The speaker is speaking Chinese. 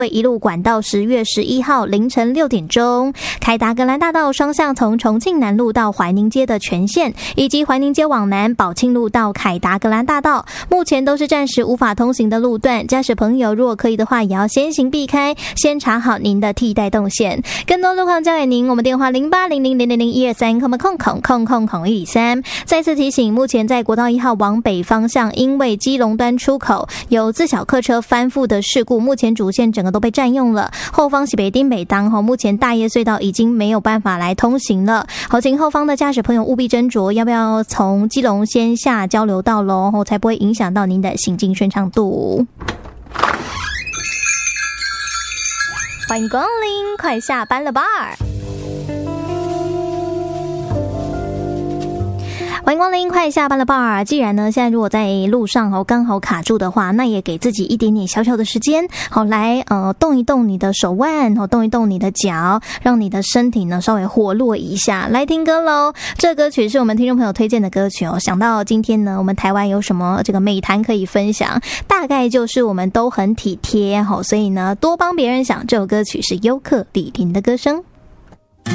会一路管到10月11号凌晨6点钟，凯达格兰大道双向从重庆南路到怀宁街的全线，以及怀宁街往南宝庆路到凯达格兰大道，目前都是暂时无法通行的路段。驾驶朋友如果可以的话，也要先行避开，先查好您的替代动线。更多路况交给您，我们电话0800000123，0000123。再次提醒，目前在国道1号往北方向，因为基隆端出口有自小客车翻覆的事故，目前主线整个都被占用了，后方是北丁北当，目前大叶隧道已经没有办法来通行了。好，请后方的驾驶朋友务必斟酌，要不要从基隆先下交流道咯，才不会影响到您的行进顺畅度。欢迎光临，快下班了吧。欢迎光临，快下班了吧。既然呢现在如果在路上刚好卡住的话，那也给自己一点点小小的时间，好来动一动你的手腕，动一动你的脚，让你的身体呢稍微活络一下。来听歌咯，这歌曲是我们听众朋友推荐的歌曲想到今天呢我们台湾有什么这个美谈可以分享，大概就是我们都很体贴所以呢多帮别人想。这首歌曲是尤克里里的歌声。